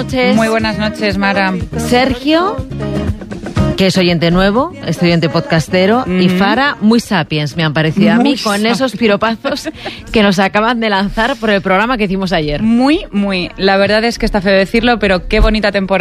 Muy buenas noches, Mara. Sergio, que es oyente nuevo, es oyente podcastero, y Fara, muy sapiens, me han parecido a mí, con esos piropazos que nos acaban de lanzar por el programa que hicimos ayer. Muy. La verdad es que está feo decirlo, pero qué bonita temporada